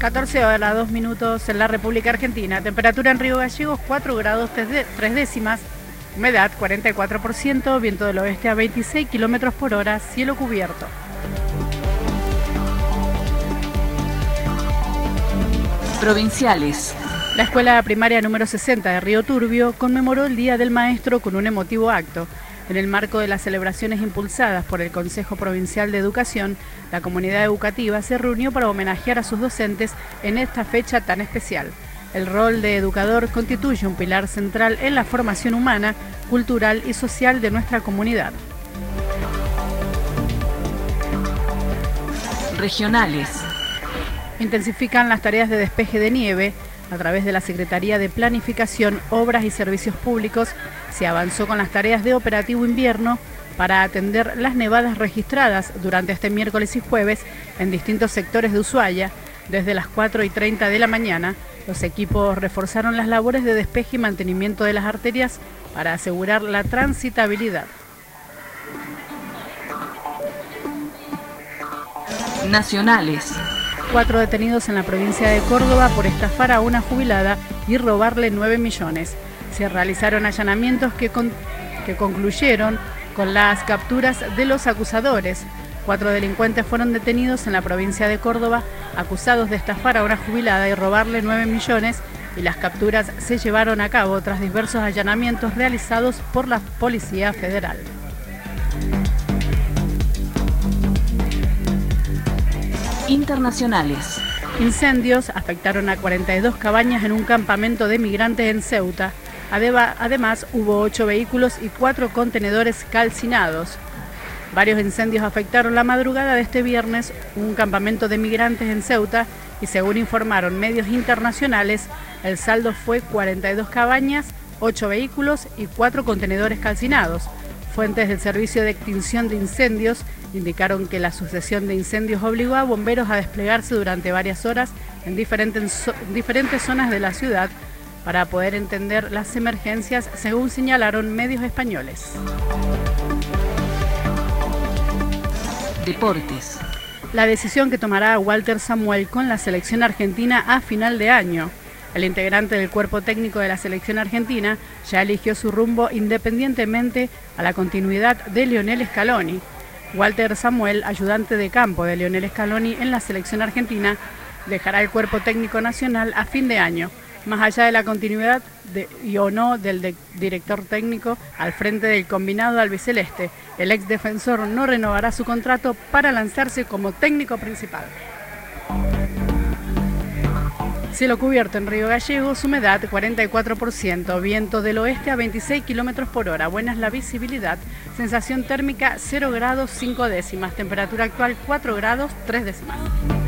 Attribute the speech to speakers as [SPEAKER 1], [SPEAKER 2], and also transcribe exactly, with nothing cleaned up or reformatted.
[SPEAKER 1] catorce horas, dos minutos en la República Argentina. Temperatura en Río Gallegos, cuatro grados, tres décimas. Humedad, cuarenta y cuatro por ciento. Viento del oeste a veintiséis kilómetros por hora. Cielo cubierto.
[SPEAKER 2] Provinciales.
[SPEAKER 1] La escuela primaria número sesenta de Río Turbio conmemoró el Día del Maestro con un emotivo acto. En el marco de las celebraciones impulsadas por el Consejo Provincial de Educación, la comunidad educativa se reunió para homenajear a sus docentes en esta fecha tan especial. El rol de educador constituye un pilar central en la formación humana, cultural y social de nuestra comunidad.
[SPEAKER 2] Regionales.
[SPEAKER 1] Intensifican las tareas de despeje de nieve. A través de la Secretaría de Planificación, Obras y Servicios Públicos, se avanzó con las tareas de operativo invierno para atender las nevadas registradas durante este miércoles y jueves en distintos sectores de Ushuaia. Desde las cuatro y treinta de la mañana, los equipos reforzaron las labores de despeje y mantenimiento de las arterias para asegurar la transitabilidad.
[SPEAKER 2] Nacionales.
[SPEAKER 1] Cuatro detenidos en la provincia de Córdoba por estafar a una jubilada y robarle nueve millones. Se realizaron allanamientos que, con, que concluyeron con las capturas de los acusadores. Cuatro delincuentes fueron detenidos en la provincia de Córdoba, acusados de estafar a una jubilada y robarle nueve millones, y las capturas se llevaron a cabo tras diversos allanamientos realizados por la Policía Federal.
[SPEAKER 2] Internacionales.
[SPEAKER 1] Incendios afectaron a cuarenta y dos cabañas en un campamento de migrantes en Ceuta. Además, hubo ocho vehículos y cuatro contenedores calcinados. Varios incendios afectaron la madrugada de este viernes un campamento de migrantes en Ceuta y, según informaron medios internacionales, el saldo fue cuarenta y dos cabañas, ocho vehículos y cuatro contenedores calcinados. Fuentes del Servicio de Extinción de Incendios indicaron que la sucesión de incendios obligó a bomberos a desplegarse durante varias horas en diferentes, diferentes zonas de la ciudad para poder entender las emergencias, según señalaron medios españoles.
[SPEAKER 2] Deportes.
[SPEAKER 1] La decisión que tomará Walter Samuel con la selección argentina a final de año. El integrante del cuerpo técnico de la selección argentina ya eligió su rumbo independientemente a la continuidad de Lionel Scaloni. Walter Samuel, ayudante de campo de Lionel Scaloni en la selección argentina, dejará el cuerpo técnico nacional a fin de año. Más allá de la continuidad de, y o no del de, director técnico al frente del combinado albiceleste, el ex defensor no renovará su contrato para lanzarse como técnico principal. Cielo cubierto en Río Gallegos, humedad cuarenta y cuatro por ciento, viento del oeste a veintiséis kilómetros por hora, buena es la visibilidad, sensación térmica cero grados cinco décimas, temperatura actual cuatro grados tres décimas.